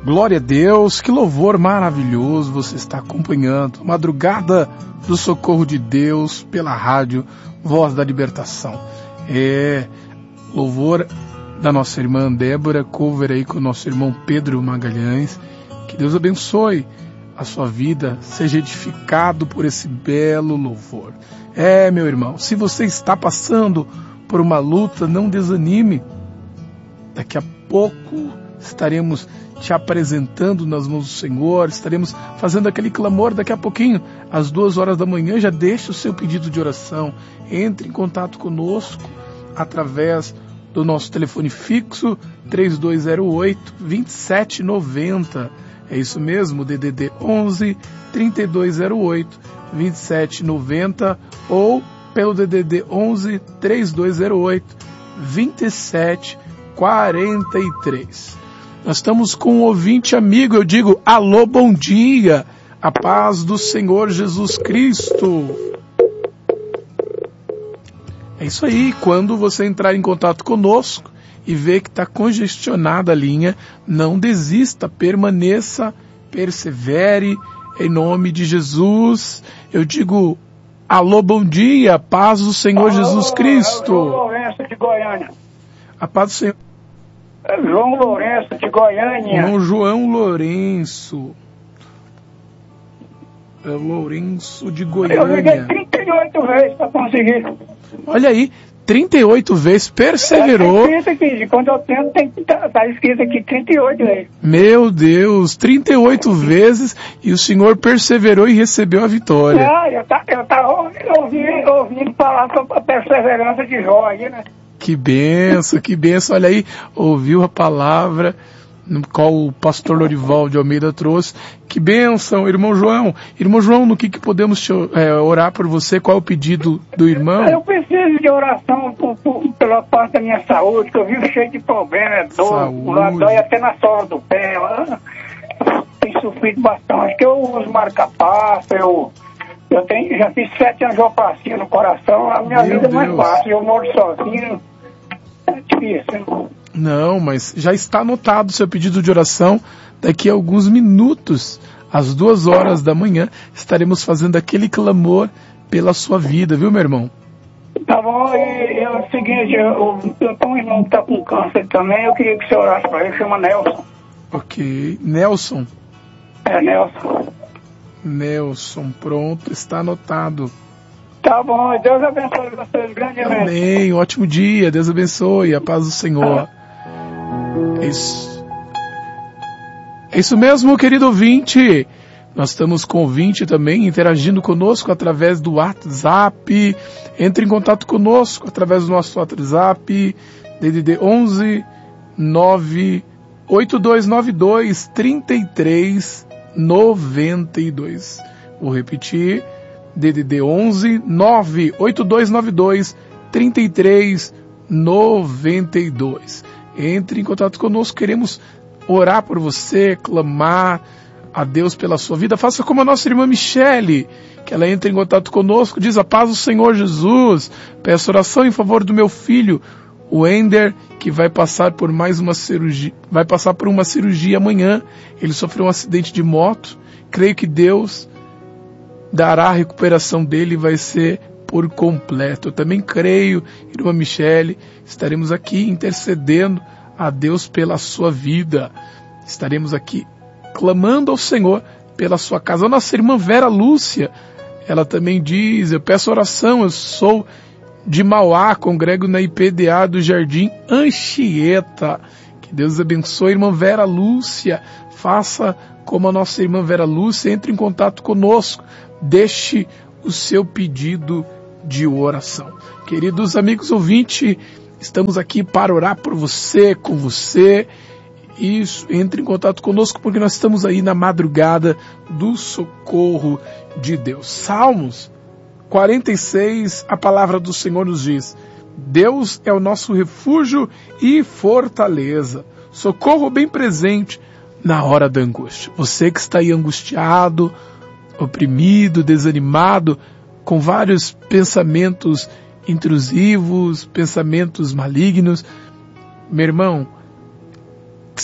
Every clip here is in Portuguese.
Glória a Deus, que louvor maravilhoso você está acompanhando. Madrugada do Socorro de Deus pela rádio Voz da Libertação. Louvor da nossa irmã Débora, cover aí com o nosso irmão Pedro Magalhães. Que Deus abençoe a sua vida, seja edificado por esse belo louvor. Meu irmão, se você está passando por uma luta, não desanime. Daqui a pouco estaremos te apresentando nas mãos do Senhor, estaremos fazendo aquele clamor daqui a pouquinho, às 2 horas da manhã. Já deixe o seu pedido de oração, entre em contato conosco através do nosso telefone fixo 3208-2790. É isso mesmo, DDD 11 3208 2790 ou pelo DDD 11 3208 2743. Nós estamos com um ouvinte amigo, eu digo, alô, bom dia, a paz do Senhor Jesus Cristo. É isso aí, quando você entrar em contato conosco e ver que está congestionada a linha, não desista, permaneça, persevere, em nome de Jesus. Eu digo, alô, bom dia, paz do Senhor Jesus Cristo. João Lourenço de Goiânia. A paz do Senhor. João Lourenço de Goiânia. Irmão João Lourenço. Lourenço de Goiânia. Eu liguei 38 vezes para conseguir. Olha aí, 38 vezes, perseverou. Está escrito aqui, quando eu tento, está escrito aqui 38 vezes. Meu Deus, 38 vezes e o senhor perseverou e recebeu a vitória. Eu estava ouvindo falar sobre a perseverança de Jó aí, né? Que benção, que benção. Olha aí, ouviu a palavra no qual o pastor Lorival de Almeida trouxe. Que benção, irmão João. Irmão João, no que podemos orar por você? Qual é o pedido do irmão? Eu preciso de oração pela parte da minha saúde, que eu vivo cheio de problemas, dói até na sola do pé. Tenho sofrido bastante, que eu uso marca-passo, já fiz 7 angioplastia no coração, a minha vida é mais fácil, eu moro sozinho, é difícil. Não, mas já está anotado o seu pedido de oração. Daqui a alguns minutos, às 2 horas da manhã, estaremos fazendo aquele clamor pela sua vida, viu, meu irmão? Tá bom, e é o seguinte, eu tenho um irmão que está com câncer também, eu queria que você orasse para ele, chama Nelson. Ok, Nelson. Nelson. Nelson, pronto, está anotado. Tá bom, Deus abençoe vocês grandemente. Amém, ótimo dia, Deus abençoe, a paz do Senhor. É isso mesmo, querido ouvinte. Nós estamos com o ouvinte também interagindo conosco através do WhatsApp. Entre em contato conosco através do nosso WhatsApp, DDD 11 98292 3392. Vou repetir, DDD 11 98292 3392. Entre em contato conosco, queremos orar por você, clamar a Deus pela sua vida. Faça como a nossa irmã Michele, que ela entra em contato conosco, diz: a paz do Senhor Jesus, peço oração em favor do meu filho, o Ender, que vai passar por uma cirurgia amanhã. Ele sofreu um acidente de moto, creio que Deus dará a recuperação dele e vai ser por completo. Eu também creio, irmã Michele, estaremos aqui intercedendo a Deus pela sua vida. Estaremos aqui clamando ao Senhor pela sua casa. A nossa irmã Vera Lúcia, ela também diz: eu peço oração, eu sou de Mauá, congrego na IPDA do Jardim Anchieta. Que Deus abençoe, irmã Vera Lúcia. Faça como a nossa irmã Vera Lúcia, entre em contato conosco, deixe o seu pedido de oração. Queridos amigos ouvintes, estamos aqui para orar por você, com você. Isso, entre em contato conosco, porque nós estamos aí na madrugada do socorro de Deus. Salmos 46, a palavra do Senhor nos diz: Deus é o nosso refúgio e fortaleza, socorro bem presente na hora da angústia. Você que está aí angustiado, oprimido, desanimado, com vários pensamentos intrusivos, pensamentos malignos, meu irmão,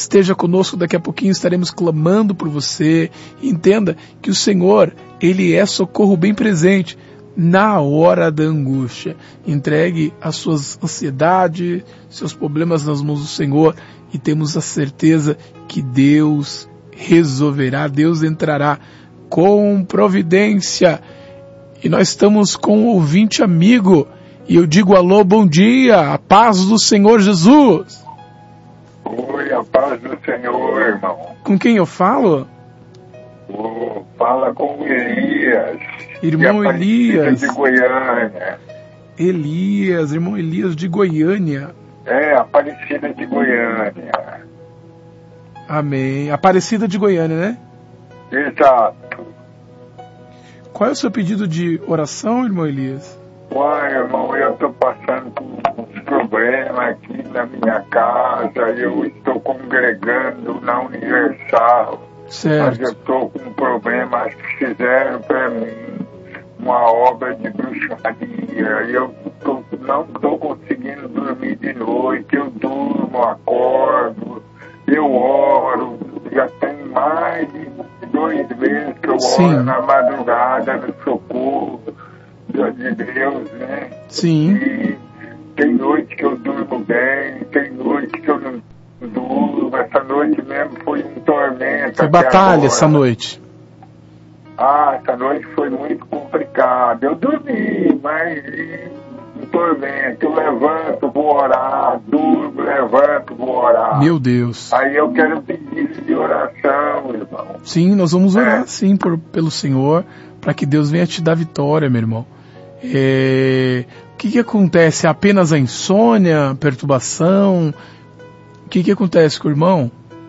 esteja conosco, daqui a pouquinho estaremos clamando por você. Entenda que o Senhor, Ele é socorro bem presente na hora da angústia. Entregue as suas ansiedades, seus problemas nas mãos do Senhor e temos a certeza que Deus resolverá, Deus entrará com providência. E nós estamos com um ouvinte amigo e eu digo alô, bom dia, a paz do Senhor Jesus. Oi, a paz do Senhor, irmão. Com quem eu falo? Fala com Elias. Irmão Elias. De Goiânia. Elias, irmão Elias de Goiânia. Aparecida de Goiânia. Amém. Aparecida de Goiânia, né? Exato. Qual é o seu pedido de oração, irmão Elias? Uai, irmão, eu estou passando por uns problemas aqui na minha casa. Eu estou congregando na Universal. Certo. Mas eu estou com um problema, acho que fizeram para mim uma obra de bruxaria. Eu não estou conseguindo dormir de noite. Eu durmo, acordo, eu oro. Já tem mais de 2 meses que eu oro na madrugada no socorro de Deus, né? Sim. E tem noite que eu durmo bem, tem noite que eu não durmo. Essa noite mesmo foi um tormento. Foi batalha essa noite. Essa noite foi muito complicada. Eu dormi, mas um tormento. Eu levanto, vou orar, durmo, levanto, vou orar. Meu Deus. Aí eu quero pedir de oração, irmão. Sim, nós vamos orar sim pelo Senhor, para que Deus venha te dar vitória, meu irmão. O que acontece? Apenas a insônia, perturbação? O que acontece com o irmão?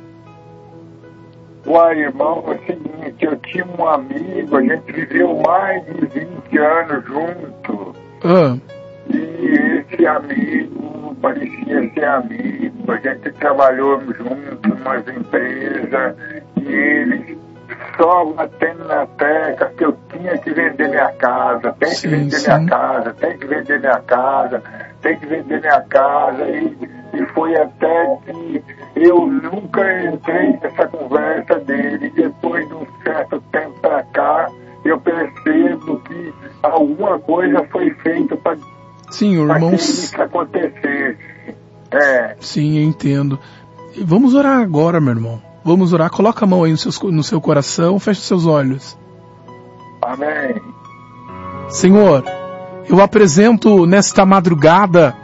Uai, irmão, é o seguinte, eu tinha um amigo, a gente viveu mais de 20 anos junto. E esse amigo parecia ser amigo, a gente trabalhou junto numas empresas e ele só batendo na tecla que eu tinha que vender minha casa, tem que vender minha casa, tem que vender minha casa, tem que vender minha casa. E foi até que eu nunca entrei nessa conversa dele. Depois de um certo tempo para cá, eu percebo que alguma coisa foi feita para que isso acontecesse. Sim, eu entendo. Vamos orar agora, meu irmão. Vamos orar. Coloca a mão aí no seu coração, feche os seus olhos. Amém. Senhor, eu apresento nesta madrugada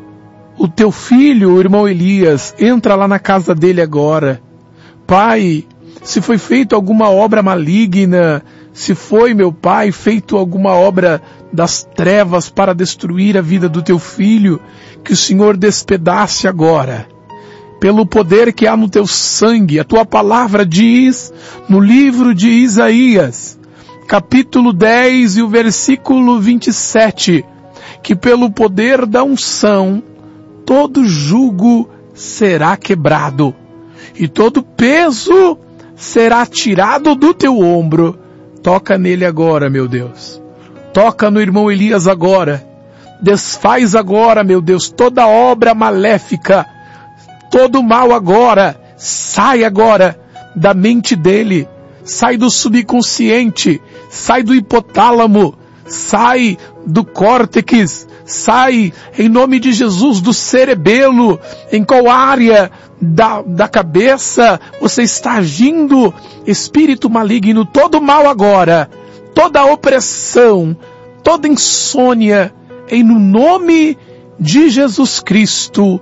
o teu filho, o irmão Elias. Entra lá na casa dele agora. Pai, se foi feito alguma obra maligna, se foi, meu Pai, feito alguma obra das trevas para destruir a vida do teu filho, que o Senhor despedace agora. Pelo poder que há no teu sangue, a tua palavra diz no livro de Isaías, capítulo 10 e o versículo 27, que pelo poder da unção, todo jugo será quebrado, e todo peso será tirado do teu ombro. Toca nele agora, meu Deus. Toca no irmão Elias agora. Desfaz agora, meu Deus, toda obra maléfica, todo mal agora. Sai agora da mente dele. Sai do subconsciente. Sai do hipotálamo. Sai do córtex. Sai, em nome de Jesus, do cerebelo. Em qual área da cabeça você está agindo? Espírito maligno, todo mal agora, toda opressão, toda insônia, em nome de Jesus Cristo,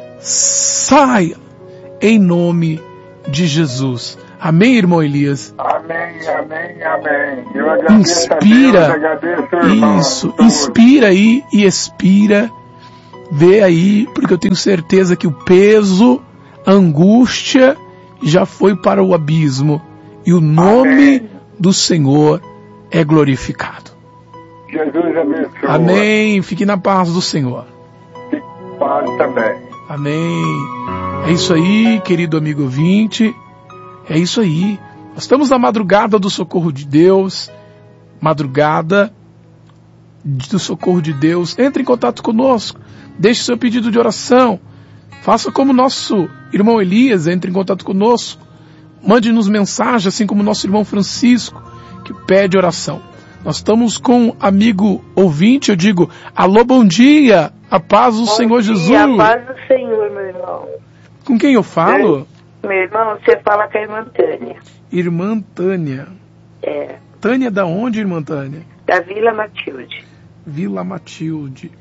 saia, em nome de Jesus. Amém, irmão Elias? Amém, amém, amém. Eu agradeço inspira, a Deus, agradeço, irmão, isso, inspira aí e expira. Vê aí, porque eu tenho certeza que o peso, a angústia já foi para o abismo e o nome do Senhor é glorificado. Jesus abençoe. Amém. Fique na paz do Senhor. Fique em paz também. Amém. É isso aí, querido amigo ouvinte. É isso aí. Nós estamos na madrugada do socorro de Deus. Madrugada do socorro de Deus. Entre em contato conosco. Deixe seu pedido de oração. Faça como nosso irmão Elias, entre em contato conosco. Mande-nos mensagem, assim como nosso irmão Francisco, que pede oração. Nós estamos com um amigo ouvinte, eu digo, alô, bom dia, a paz do Senhor Jesus. Bom dia, a paz do Senhor, meu irmão. Com quem eu falo? Meu irmão, você fala com a irmã Tânia. Irmã Tânia. É. Tânia da onde, irmã Tânia? Da Vila Matilde. Vila Matilde.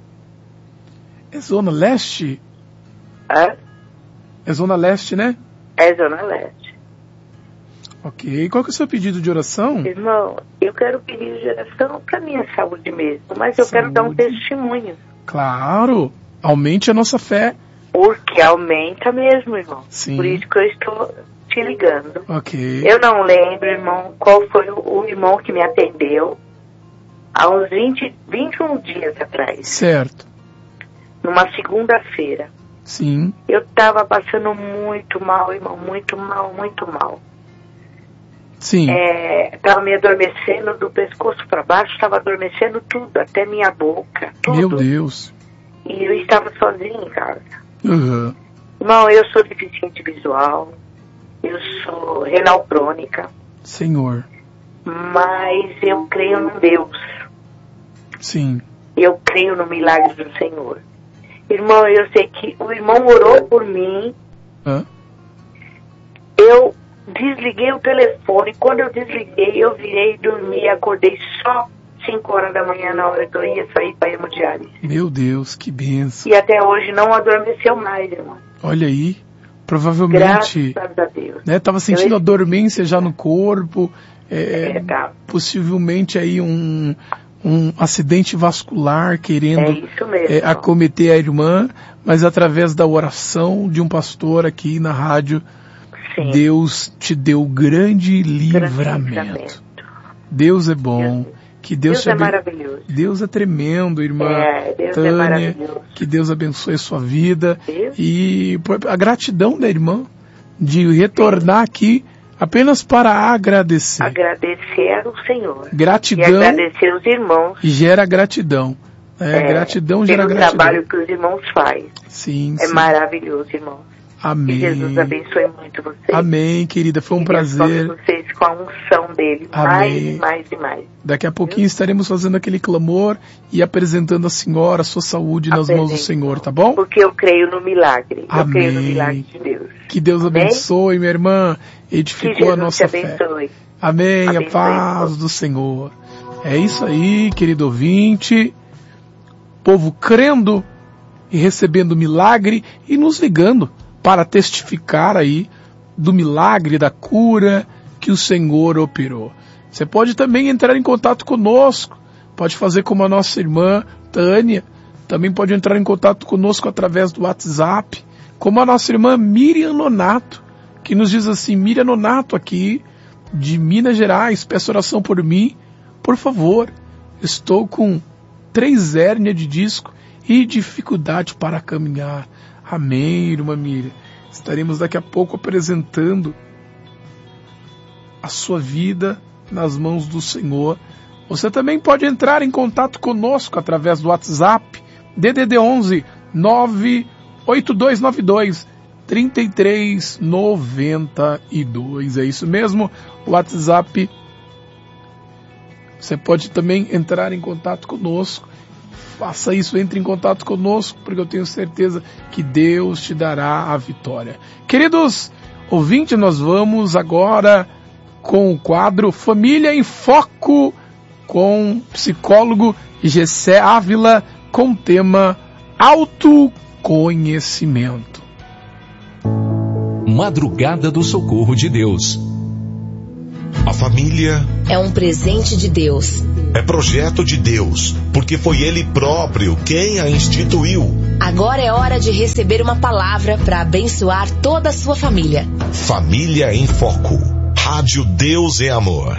É Zona Leste? Hã? É Zona Leste, né? É Zona Leste. Ok. Qual que é o seu pedido de oração? Irmão, eu quero pedir de oração para minha saúde mesmo, mas eu quero dar um testemunho. Claro. Aumente a nossa fé. Porque aumenta mesmo, irmão. Sim. Por isso que eu estou te ligando. Ok. Eu não lembro, irmão, qual foi o irmão que me atendeu há uns 21 dias atrás. Certo. Numa segunda-feira. Sim. Eu estava passando muito mal, irmão, muito mal, muito mal. Sim. Estava me adormecendo do pescoço para baixo, estava adormecendo tudo, até minha boca, tudo. Meu Deus. E eu estava sozinha em casa. Uhum. Irmão, eu sou deficiente visual, eu sou renal crônica. Senhor. Mas eu creio no Deus. Sim. Eu creio no milagre do Senhor. Irmão, eu sei que o irmão orou por mim. Hã? Eu desliguei o telefone. Quando eu desliguei, eu virei dormir. Acordei só 5 horas da manhã, na hora que eu ia sair para hemodiálise. Meu Deus, que bênção. E até hoje não adormeceu mais, irmão. Olha aí. Provavelmente, graças a Deus. Né, tava sentindo a dormência já no corpo. Tá. Possivelmente aí um acidente vascular querendo isso mesmo, acometer a irmã, mas através da oração de um pastor aqui na rádio, sim, Deus te deu grande livramento. Deus é bom. Que Deus é maravilhoso. Deus é tremendo, irmã Deus Tânia. É maravilhoso. Que Deus abençoe a sua vida. Deus. E a gratidão da irmã de retornar aqui apenas para agradecer. Agradecer ao Senhor. Gratidão. E agradecer os irmãos. Gera gratidão. Gratidão gera gratidão. Pelo trabalho que os irmãos fazem. Sim, sim. Maravilhoso, irmão. Amém. Que Jesus abençoe muito vocês. Amém, querida. Foi um prazer. Deus vocês com a unção dele. Amém. Mais e mais. Daqui a pouquinho estaremos fazendo aquele clamor e apresentando a senhora, a sua saúde nas mãos do Senhor, tá bom? Porque eu creio no milagre. Amém. Eu creio no milagre de Deus. Que Deus abençoe, minha irmã. Edificou a nossa fé. Amém. A paz do Senhor. É isso aí, querido ouvinte. Povo crendo e recebendo milagre e nos ligando para testificar aí do milagre, da cura que o Senhor operou. Você pode também entrar em contato conosco, pode fazer como a nossa irmã Tânia, também pode entrar em contato conosco através do WhatsApp, como a nossa irmã Miriam Nonato, que nos diz assim: Miriam Nonato aqui, de Minas Gerais, peço oração por mim, por favor, estou com 3 hérnias de disco e dificuldade para caminhar. Amém, irmã Miriam. Estaremos daqui a pouco apresentando a sua vida nas mãos do Senhor. Você também pode entrar em contato conosco através do WhatsApp, DDD 11 98292 3392. É isso mesmo, o WhatsApp. Você pode também entrar em contato conosco. Faça isso, entre em contato conosco, porque eu tenho certeza que Deus te dará a vitória. Queridos ouvintes, nós vamos agora com o quadro Família em Foco, com o psicólogo Gessé Ávila, com o tema autoconhecimento. Madrugada do Socorro de Deus. A família é um presente de Deus. É projeto de Deus, porque foi Ele próprio quem a instituiu. Agora é hora de receber uma palavra para abençoar toda a sua família. Família em Foco. Rádio Deus é Amor.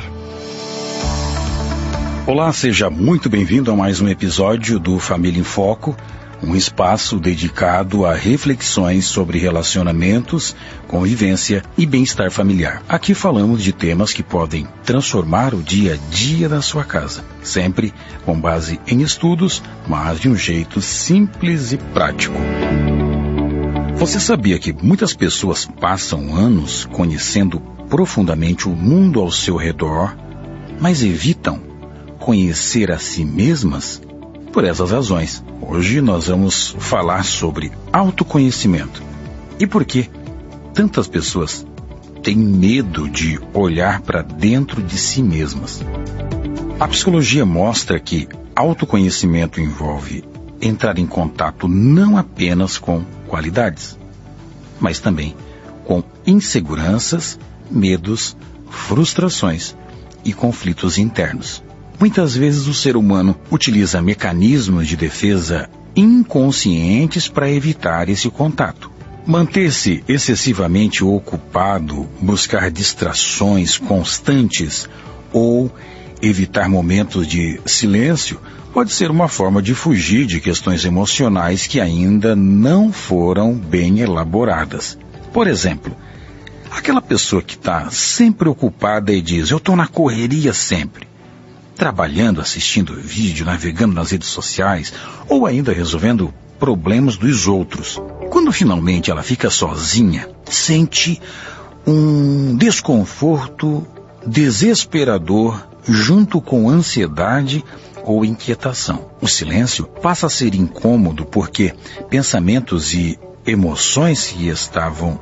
Olá, seja muito bem-vindo a mais um episódio do Família em Foco, um espaço dedicado a reflexões sobre relacionamentos, convivência e bem-estar familiar. Aqui falamos de temas que podem transformar o dia a dia da sua casa, sempre com base em estudos, mas de um jeito simples e prático. Você sabia que muitas pessoas passam anos conhecendo profundamente o mundo ao seu redor, mas evitam conhecer a si mesmas? Por essas razões, hoje nós vamos falar sobre autoconhecimento. E por que tantas pessoas têm medo de olhar para dentro de si mesmas? A psicologia mostra que autoconhecimento envolve entrar em contato não apenas com qualidades, mas também com inseguranças, medos, frustrações e conflitos internos. Muitas vezes o ser humano utiliza mecanismos de defesa inconscientes para evitar esse contato. Manter-se excessivamente ocupado, buscar distrações constantes ou evitar momentos de silêncio pode ser uma forma de fugir de questões emocionais que ainda não foram bem elaboradas. Por exemplo, aquela pessoa que está sempre ocupada e diz: eu estou na correria sempre, trabalhando, assistindo vídeo, navegando nas redes sociais ou ainda resolvendo problemas dos outros. Quando finalmente ela fica sozinha, sente um desconforto desesperador junto com ansiedade ou inquietação. O silêncio passa a ser incômodo porque pensamentos e emoções que estavam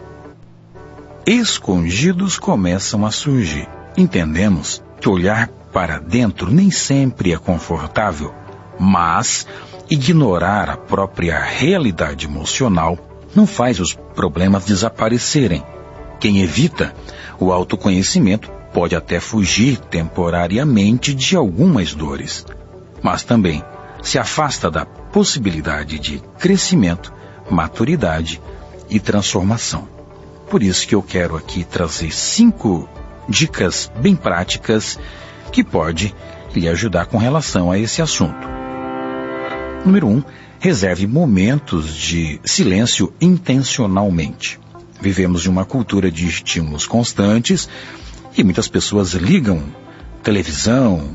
escondidos começam a surgir. Entendemos que olhar para dentro nem sempre é confortável, mas ignorar a própria realidade emocional não faz os problemas desaparecerem. Quem evita o autoconhecimento pode até fugir temporariamente de algumas dores, mas também se afasta da possibilidade de crescimento, maturidade e transformação. Por isso que eu quero aqui trazer 5 dicas bem práticas que pode lhe ajudar com relação a esse assunto. Número 1, reserve momentos de silêncio intencionalmente. Vivemos em uma cultura de estímulos constantes e muitas pessoas ligam televisão,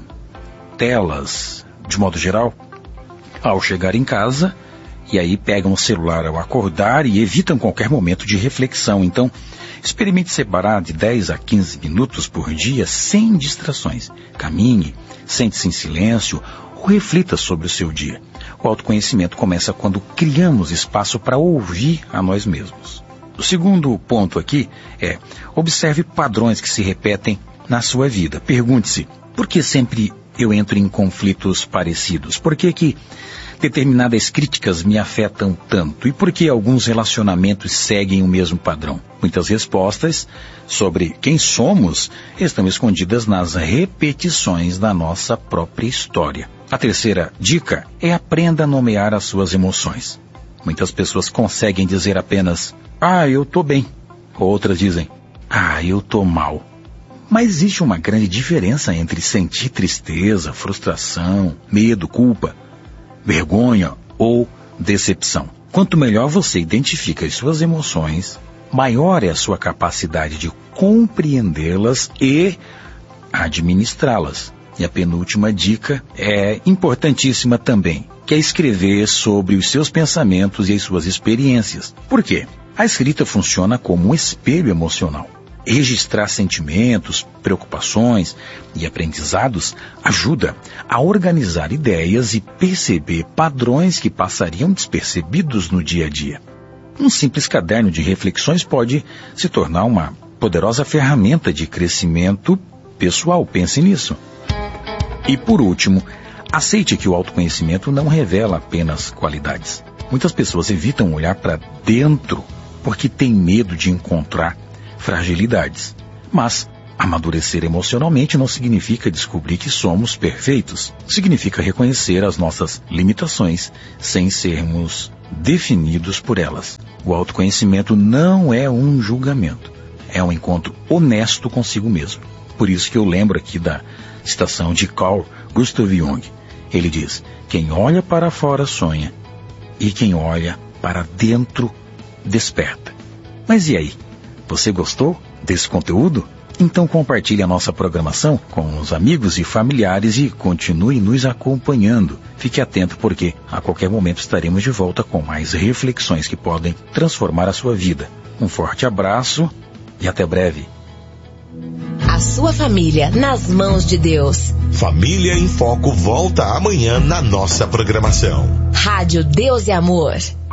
telas, de modo geral, ao chegar em casa, e aí pegam o celular ao acordar e evitam qualquer momento de reflexão. Então, experimente separar de 10 a 15 minutos por dia sem distrações. Caminhe, sente-se em silêncio ou reflita sobre o seu dia. O autoconhecimento começa quando criamos espaço para ouvir a nós mesmos. O segundo ponto aqui é: observe padrões que se repetem na sua vida. Pergunte-se: por que sempre eu entro em conflitos parecidos? Por que determinadas críticas me afetam tanto? E por que alguns relacionamentos seguem o mesmo padrão? Muitas respostas sobre quem somos estão escondidas nas repetições da nossa própria história. A terceira dica é: aprenda a nomear as suas emoções. Muitas pessoas conseguem dizer apenas: eu tô bem. Outras dizem: eu tô mal. Mas existe uma grande diferença entre sentir tristeza, frustração, medo, culpa, vergonha ou decepção. Quanto melhor você identifica as suas emoções, maior é a sua capacidade de compreendê-las e administrá-las. E a penúltima dica é importantíssima também, que é escrever sobre os seus pensamentos e as suas experiências. Por quê? A escrita funciona como um espelho emocional. Registrar sentimentos, preocupações e aprendizados ajuda a organizar ideias e perceber padrões que passariam despercebidos no dia a dia. Um simples caderno de reflexões pode se tornar uma poderosa ferramenta de crescimento pessoal. Pense nisso. E por último, aceite que o autoconhecimento não revela apenas qualidades. Muitas pessoas evitam olhar para dentro porque têm medo de encontrar fragilidades. Mas amadurecer emocionalmente não significa descobrir que somos perfeitos. Significa reconhecer as nossas limitações sem sermos definidos por elas. O autoconhecimento não é um julgamento. É um encontro honesto consigo mesmo. Por isso que eu lembro aqui da citação de Carl Gustav Jung. Ele diz: quem olha para fora sonha, e quem olha para dentro desperta. Mas e aí? Você gostou desse conteúdo? Então compartilhe a nossa programação com os amigos e familiares e continue nos acompanhando. Fique atento porque a qualquer momento estaremos de volta com mais reflexões que podem transformar a sua vida. Um forte abraço e até breve. A sua família nas mãos de Deus. Família em Foco volta amanhã na nossa programação. Rádio Deus e Amor.